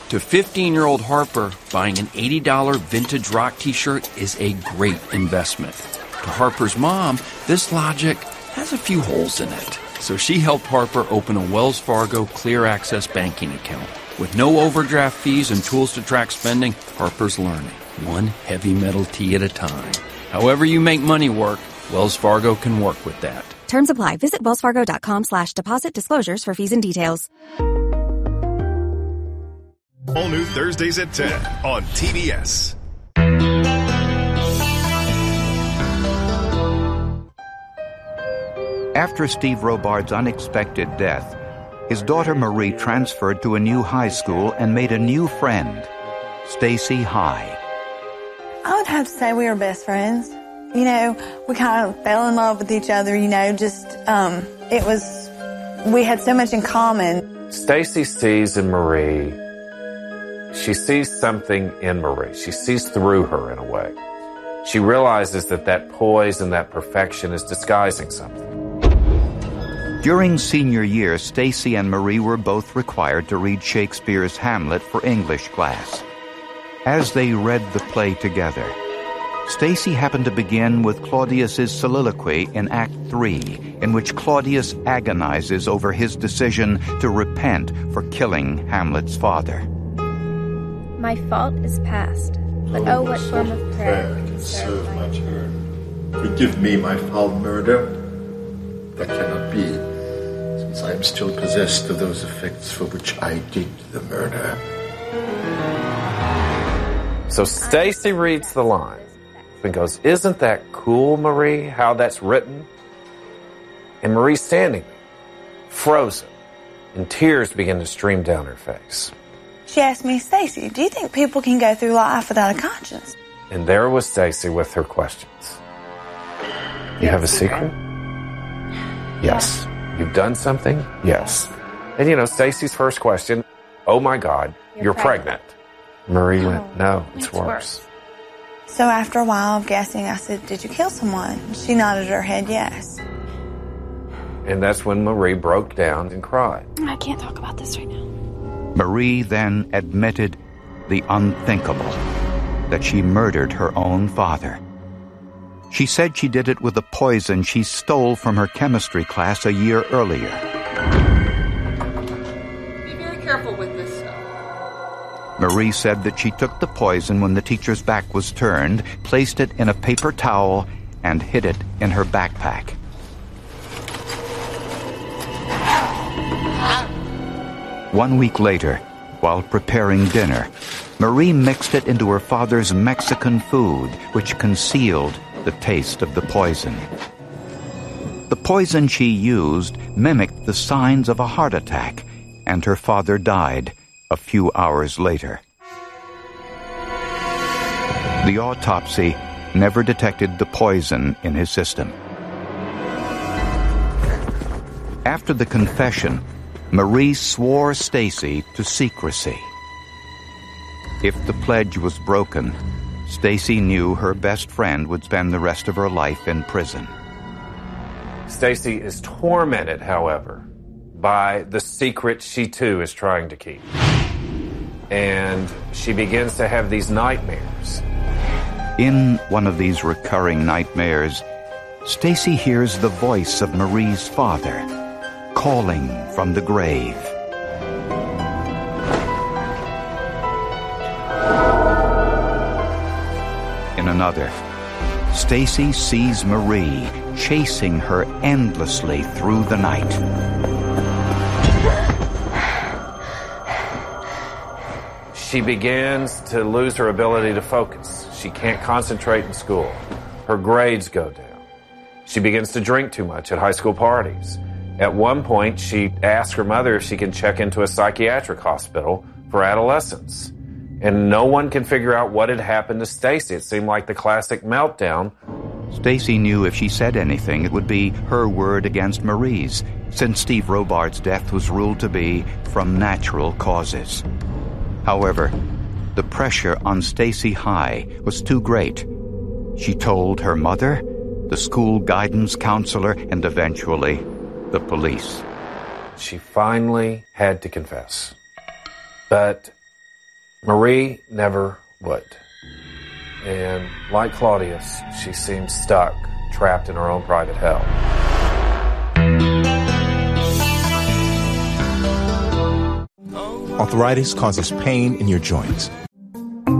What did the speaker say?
To 15-year-old Harper, buying an $80 vintage rock t-shirt is a great investment. To Harper's mom, this logic has a few holes in it. So she helped Harper open a Wells Fargo Clear Access banking account. With no overdraft fees and tools to track spending, Harper's learning, one heavy metal tea at a time. However you make money work, Wells Fargo can work with that. Terms apply. Visit wellsfargo.com/deposit disclosures for fees and details. All new Thursdays at 10 on TBS. After Steve Robards' unexpected death, his daughter Marie transferred to a new high school and made a new friend, Stacy High. I would have to say we were best friends. You know, we kind of fell in love with each other, you know, we had so much in common. Stacy sees in Marie, she sees something in Marie. She sees through her in a way. She realizes that poise and that perfection is disguising something. During senior year, Stacy and Marie were both required to read Shakespeare's Hamlet for English class. As they read the play together, Stacy happened to begin with Claudius's soliloquy in Act 3, in which Claudius agonizes over his decision to repent for killing Hamlet's father. My fault is past, but oh, what form of prayer can serve my turn. Forgive me my foul murder. That cannot be, since I am still possessed of those effects for which I did the murder. So Stacy reads the line and goes, "Isn't that cool, Marie, how that's written?" And Marie's standing there, frozen, and tears begin to stream down her face. She asked me, "Stacy, do you think people can go through life without a conscience?" And there was Stacy with her questions. You have a secret? Yes. You've done something? Yes. And you know, Stacy's first question, "Oh my God, you're pregnant." Marie went, "No, it's worse." So after a while of guessing, I said, "Did you kill someone?" She nodded her head yes. And that's when Marie broke down and cried. I can't talk about this right now. Marie then admitted the unthinkable, that she murdered her own father. She said she did it with a poison she stole from her chemistry class a year earlier. Be very careful with this stuff. Marie said that she took the poison when the teacher's back was turned, placed it in a paper towel, and hid it in her backpack. One week later, while preparing dinner, Marie mixed it into her father's Mexican food, which concealed the taste of the poison. The poison she used mimicked the signs of a heart attack, and her father died a few hours later. The autopsy never detected the poison in his system. After the confession, Marie swore Stacy to secrecy. If the pledge was broken, Stacy knew her best friend would spend the rest of her life in prison. Stacy is tormented, however, by the secret she too is trying to keep. And she begins to have these nightmares. In one of these recurring nightmares, Stacy hears the voice of Marie's father, calling from the grave. In another, Stacy sees Marie chasing her endlessly through the night. She begins to lose her ability to focus. She can't concentrate in school. Her grades go down. She begins to drink too much at high school parties. At one point, she asks her mother if she can check into a psychiatric hospital for adolescents. And no one can figure out what had happened to Stacy. It seemed like the classic meltdown. Stacy knew if she said anything, it would be her word against Marie's, since Steve Robards' death was ruled to be from natural causes. However, the pressure on Stacy High was too great. She told her mother, the school guidance counselor, and eventually the police. She finally had to confess. But Marie never would. And like Claudius, she seemed stuck, trapped in her own private hell. Arthritis causes pain in your joints.